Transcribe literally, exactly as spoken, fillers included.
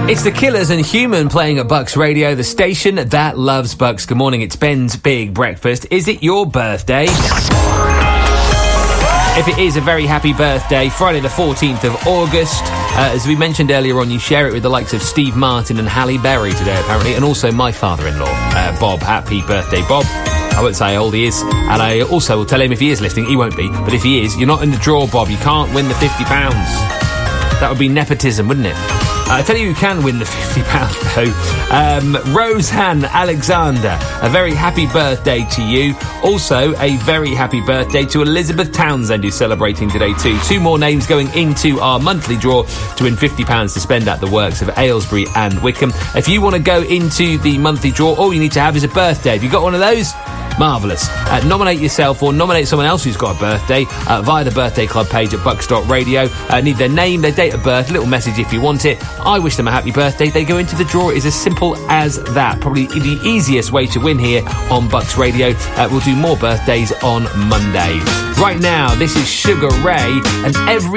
It's the Killers and Human playing at Bucks Radio, the station that loves Bucks. Good morning, it's Ben's Big Breakfast. Is it your birthday? If it is, a very happy birthday. Friday the fourteenth of August. Uh, as we mentioned earlier on, you share it with the likes of Steve Martin and Halle Berry today, apparently, and also my father-in-law, uh, Bob. Happy birthday, Bob. I won't say how old he is, and I also will tell him if he is listening. He won't be, but if he is, you're not in the draw, Bob. You can't win the fifty pounds. That would be nepotism, wouldn't it? I tell you who can win the fifty pounds, though. Um, Roseanne Alexander, a very happy birthday to you. Also, a very happy birthday to Elizabeth Townsend, who's celebrating today too. Two more names going into our monthly draw to win fifty pounds to spend at the works of Aylesbury and Wickham. If you want to go into the monthly draw, all you need to have is a birthday. Have you got one of those? Marvellous. Uh, nominate yourself or nominate someone else who's got a birthday uh, via the Birthday Club page at bucks dot radio. Uh, need their name, their date of birth, little message if you want it. I wish them a happy birthday. They go into the draw. It's as simple as that. Probably the easiest way to win here on Bucks Radio. Uh, we'll do more birthdays on Monday. Right now, this is Sugar Ray, and every